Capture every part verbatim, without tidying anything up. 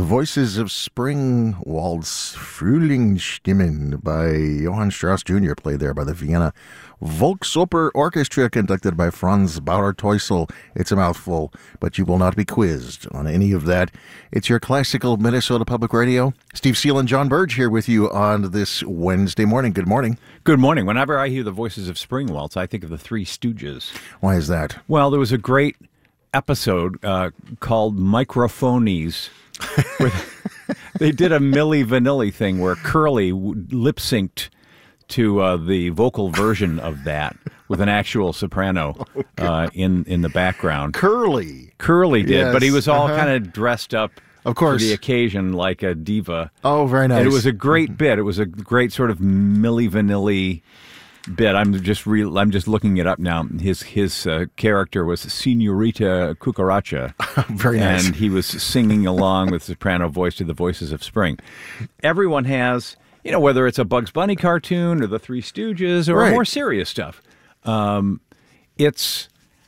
The Voices of Spring Waltz Frühlingsstimmen by Johann Strauss Junior, played there by the Vienna Volksoper Orchestra, conducted by Franz Bauer-Teusel. It's a mouthful, but you will not be quizzed on any of that. It's your classical Minnesota Public Radio. Steve Seal and John Burge here with you on this Wednesday morning. Good morning. Good morning. Whenever I hear the Voices of Spring Waltz, I think of the Three Stooges. Why is that? Well, there was a great episode uh, called Microphonies. Where they did a Milli Vanilli thing where Curly lip synced to uh, the vocal version of that with an actual soprano uh, in in the background. Curly, Curly did, yes. But he was all uh-huh. kind of dressed up, of course, for the occasion like a diva. Oh, very nice. And it was a great bit. It was a great sort of Milli Vanilli bit. I'm just re- I'm just looking it up now. His his uh, character was Senorita Cucaracha. Very nice. And he was singing along with soprano voice to the Voices of Spring. Everyone has, you know, whether it's a Bugs Bunny cartoon or the Three Stooges or right. more serious stuff. Um, it's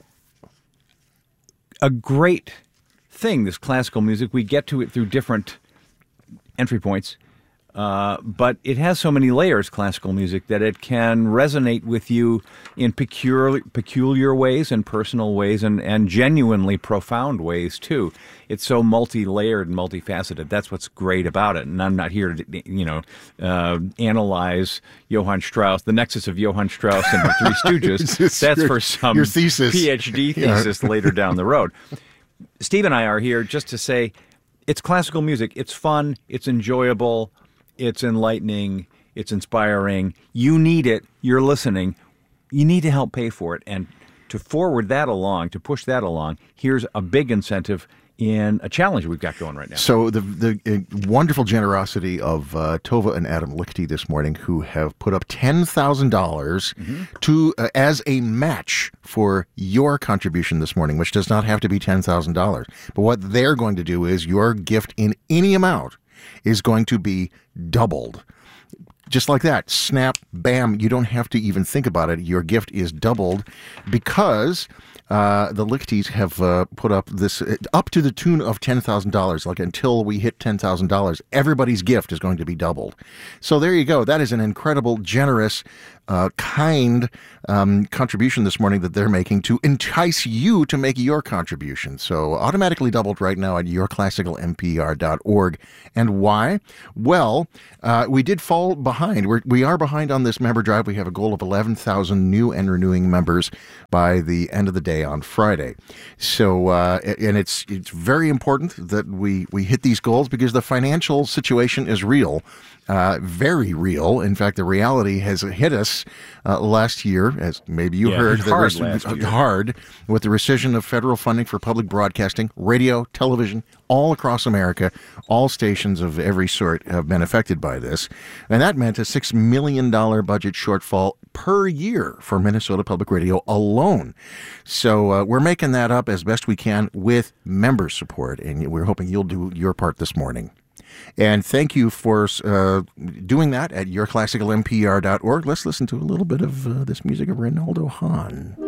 a great thing, this classical music. We get to it through different entry points. Uh, but it has so many layers, classical music, that it can resonate with you in peculiar, peculiar ways and personal ways and, and genuinely profound ways, too. It's so multi-layered and multifaceted. That's what's great about it. And I'm not here to, you know, uh, analyze Johann Strauss, the nexus of Johann Strauss and the Three Stooges. That's your, for some your thesis. P H D thesis yeah. later down the road. Steve and I are here just to say it's classical music. It's fun. It's enjoyable. It's enlightening. It's inspiring. You need it. You're listening. You need to help pay for it. And to forward that along, to push that along, here's a big incentive in a challenge we've got going right now. So the the uh, wonderful generosity of uh, Tova and Adam Lichty this morning, who have put up ten thousand dollars mm-hmm. to uh, as a match for your contribution this morning, which does not have to be ten thousand dollars. But what they're going to do is your gift in any amount is going to be doubled. Just like that. Snap, bam. You don't have to even think about it. Your gift is doubled because uh, the Lichtys have uh, put up this uh, up to the tune of ten thousand dollars. Like until we hit ten thousand dollars, everybody's gift is going to be doubled. So there you go. That is an incredible, generous, uh, kind um, contribution this morning that they're making to entice you to make your contribution. So automatically doubled right now at your classical m p r dot org. And why? Well, uh, we did fall behind. We're, we are behind on this member drive. We have a goal of eleven thousand new and renewing members by the end of the day on Friday. So, uh, and it's it's very important that we, we hit these goals because the financial situation is real. Uh, very real. In fact, the reality has hit us uh, last year, as maybe you yeah, heard, hard, the res- last year. hard with the rescission of federal funding for public broadcasting, radio, television, all across America. All stations of every sort have been affected by this. And that meant a six million dollars budget shortfall per year for Minnesota Public Radio alone. So uh, we're making that up as best we can with member support, and we're hoping you'll do your part this morning. And thank you for uh, doing that at your classical m p r dot org. Let's listen to a little bit of uh, this music of Reynaldo Hahn.